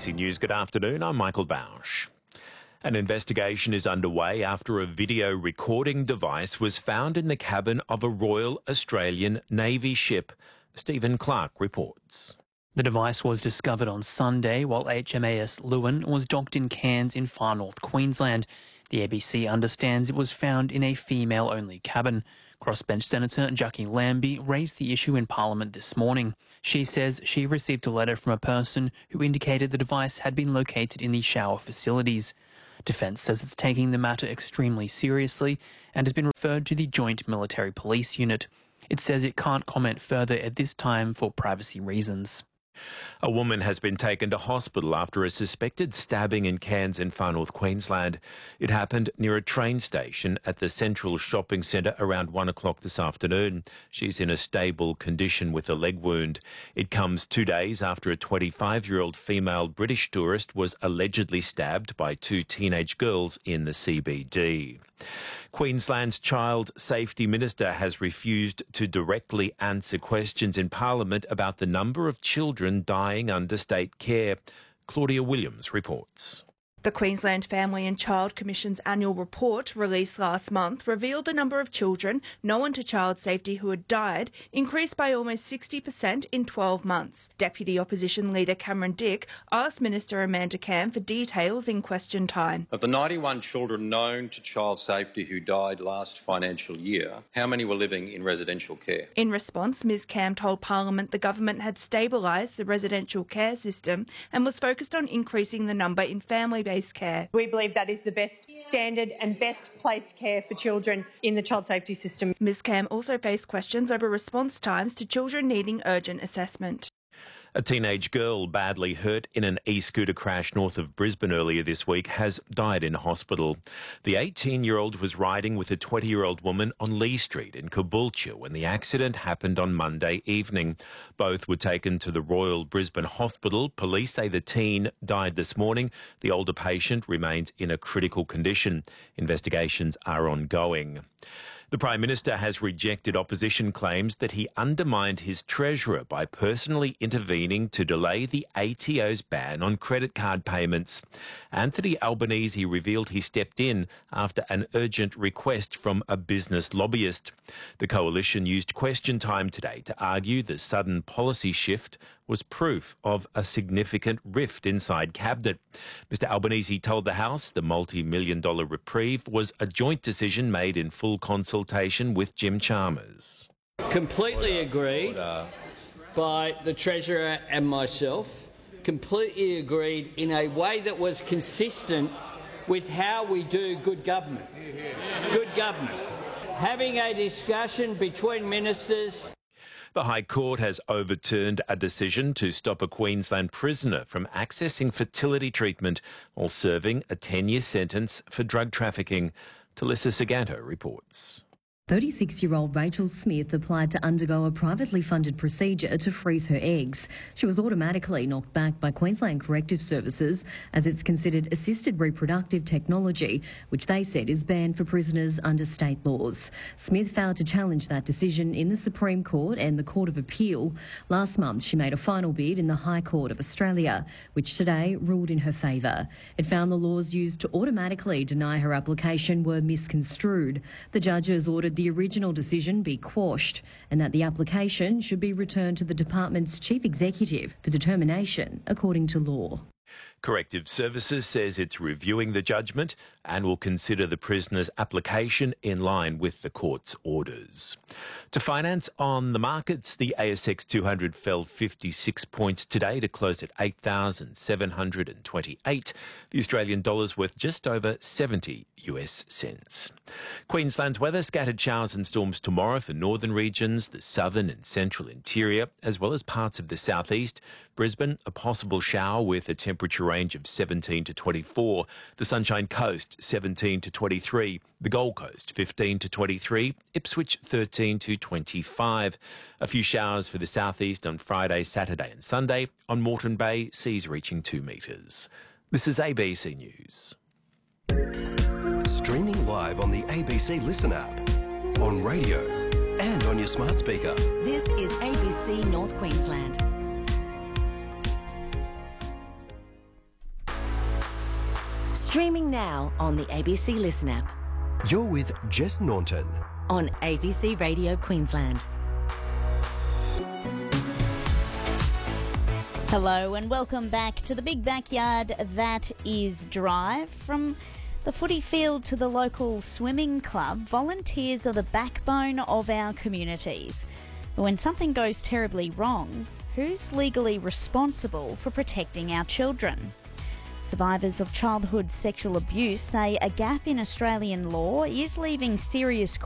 ABC News, good afternoon. I'm Michael Bausch. An investigation is underway after a video recording device was found in the cabin of a Royal Australian Navy ship. Stephen Clark reports. The device was discovered on Sunday while HMAS Lewin was docked in Cairns in far north Queensland. The ABC understands it was found in a female-only cabin. Crossbench Senator Jackie Lambie raised the issue in Parliament this morning. She says she received a letter from a person who indicated the device had been located in the shower facilities. Defence says it's taking the matter extremely seriously and has been referred to the Joint Military Police Unit. It says it can't comment further at this time for privacy reasons. A woman has been taken to hospital after a suspected stabbing in Cairns in far north Queensland. It happened near a train station at the Central Shopping Centre around 1 o'clock this afternoon. She's in a stable condition with a leg wound. It comes 2 days after a 25-year-old female British tourist was allegedly stabbed by two teenage girls in the CBD. Queensland's Child Safety Minister has refused to directly answer questions in Parliament about the number of children dying under state care. Claudia Williams reports. The Queensland Family and Child Commission's annual report, released last month, revealed the number of children known to Child Safety who had died increased by almost 60% in 12 months. Deputy Opposition Leader Cameron Dick asked Minister Amanda Camm for details in question time. Of the 91 children known to Child Safety who died last financial year, how many were living in residential care? In response, Ms Camm told Parliament the government had stabilised the residential care system and was focused on increasing the number in family-based care. We believe that is the best standard and best placed care for children in the child safety system. Ms Camm also faced questions over response times to children needing urgent assessment. A teenage girl badly hurt in an e-scooter crash north of Brisbane earlier this week has died in hospital. The 18-year-old was riding with a 20-year-old woman on Lee Street in Caboolture when the accident happened on Monday evening. Both were taken to the Royal Brisbane Hospital. Police say the teen died this morning. The older patient remains in a critical condition. Investigations are ongoing. The Prime Minister has rejected opposition claims that he undermined his treasurer by personally intervening to delay the ATO's ban on credit card payments. Anthony Albanese revealed he stepped in after an urgent request from a business lobbyist. The coalition used question time today to argue the sudden policy shift was proof of a significant rift inside Cabinet. Mr Albanese told the House the multi-million-dollar reprieve was a joint decision made in full consultation with Jim Chalmers. Completely agreed by the Treasurer and myself, completely agreed in a way that was consistent with how we do good government. Good government. Having a discussion between ministers. The High Court has overturned a decision to stop a Queensland prisoner from accessing fertility treatment while serving a 10-year sentence for drug trafficking. Talissa Saganto reports. 36-year-old Rachel Smith applied to undergo a privately funded procedure to freeze her eggs. She was automatically knocked back by Queensland Corrective Services as it's considered assisted reproductive technology, which they said is banned for prisoners under state laws. Smith failed to challenge that decision in the Supreme Court and the Court of Appeal. Last month, she made a final bid in the High Court of Australia, which today ruled in her favour. It found the laws used to automatically deny her application were misconstrued. The judges ordered the original decision be quashed and that the application should be returned to the department's chief executive for determination according to law. Corrective Services says it's reviewing the judgment and will consider the prisoner's application in line with the court's orders. To finance on the markets, the ASX 200 fell 56 points today to close at 8,728. The Australian dollar's worth just over 70 US cents. Queensland's weather, scattered showers and storms tomorrow for northern regions, the southern and central interior, as well as parts of the southeast. Brisbane, a possible shower with a temperature range of 17 to 24. The Sunshine Coast, 17 to 23. The Gold Coast, 15 to 23. Ipswich, 13 to 25. A few showers for the southeast on Friday, Saturday and Sunday. On Moreton Bay, seas reaching 2 metres. This is ABC News. Streaming live on the ABC Listen app, on radio and on your smart speaker. This is ABC North Queensland. Streaming now on the ABC Listen app. You're with Jess Naunton on ABC Radio Queensland. Hello and welcome back to the big backyard that is Drive. From the footy field to the local swimming club, volunteers are the backbone of our communities. But when something goes terribly wrong, who's legally responsible for protecting our children? Survivors of childhood sexual abuse say a gap in Australian law is leaving serious